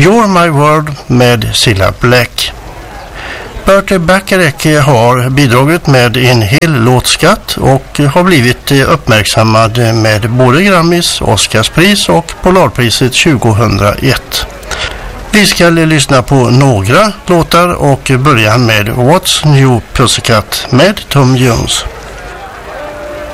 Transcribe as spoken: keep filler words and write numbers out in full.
You're My World med Cilla Black. Burt Bacharach har bidragit med en hel låtskatt och har blivit uppmärksammad med både Grammys, Oscarspris och Polarpriset tjugohundraett. Vi ska lyssna på några låtar och börja med What's New Pussycat med Tom Jones.